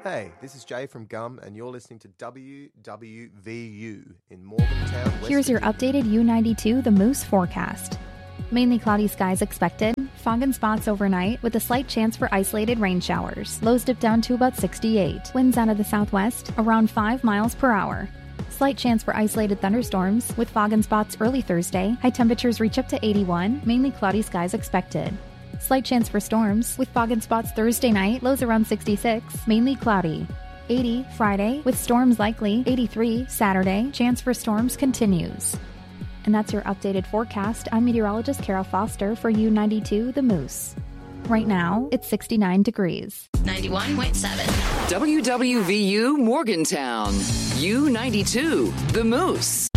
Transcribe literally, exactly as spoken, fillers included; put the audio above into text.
Hey, this is Jay from Gum, and you're listening to W W V U in Morgantown, West Here's your Virginia. updated U ninety-two The Moose forecast. Mainly cloudy skies expected, fog and spots overnight with a slight chance for isolated rain showers. Lows dip down to about sixty-eight. Winds out of the southwest around five miles per hour. Slight chance for isolated thunderstorms with fog and spots early Thursday. High temperatures reach up to eighty-one, mainly cloudy skies expected. Slight chance for storms with fog and spots Thursday night, lows around sixty-six, mainly cloudy. eighty Friday with storms likely. eighty-three Saturday, chance for storms continues. And that's your updated forecast. I'm meteorologist Carol Foster for U ninety-two The Moose. Right now, it's sixty-nine degrees. ninety-one point seven. W W V U Morgantown. U ninety-two The Moose.